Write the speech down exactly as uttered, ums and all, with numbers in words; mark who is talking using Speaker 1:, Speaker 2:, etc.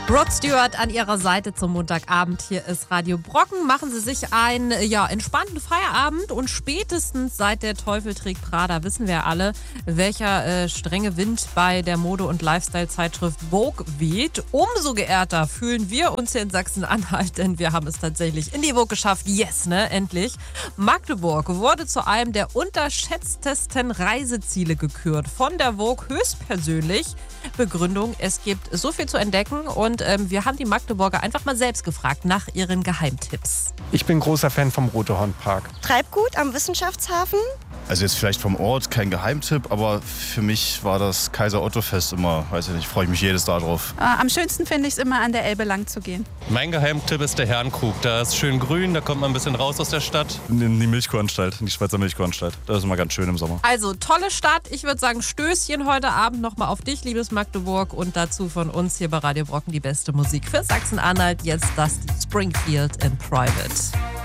Speaker 1: Rod Stewart an Ihrer Seite zum Montagabend. Hier ist Radio Brocken. Machen Sie sich einen ja, entspannten Feierabend und spätestens seit der Teufel trägt Prada wissen wir alle, welcher äh, strenge Wind bei der Mode- und Lifestyle-Zeitschrift Vogue weht. Umso geehrter fühlen wir uns hier in Sachsen-Anhalt, denn wir haben es tatsächlich in die Vogue geschafft. Yes, ne? Endlich. Magdeburg wurde zu einem der unterschätztesten Reiseziele gekürt. Von der Vogue höchstpersönlich. Begründung, es gibt so viel zu entdecken und ähm, wir haben die Magdeburger einfach mal selbst gefragt nach ihren Geheimtipps.
Speaker 2: Ich bin großer Fan vom Rote Horn Park.
Speaker 3: Treibgut am Wissenschaftshafen.
Speaker 4: Also jetzt vielleicht vom Ort kein Geheimtipp, aber für mich war das Kaiser-Otto-Fest immer, weiß ich nicht, freue ich mich jedes Jahr drauf.
Speaker 5: Äh, am schönsten finde ich es immer, an der Elbe lang zu gehen.
Speaker 6: Mein Geheimtipp ist der Herrenkrug. Da ist schön grün, da kommt man ein bisschen raus aus der Stadt.
Speaker 7: In die Milchkuhanstalt, in die Schweizer Milchkuhanstalt. Das ist immer ganz schön im Sommer.
Speaker 1: Also tolle Stadt. Ich würde sagen, Stößchen heute Abend nochmal auf dich, liebes Magdeburg. Und dazu von uns hier bei Radio Brocken die beste Musik für Sachsen-Anhalt. Jetzt das Springfield in Private.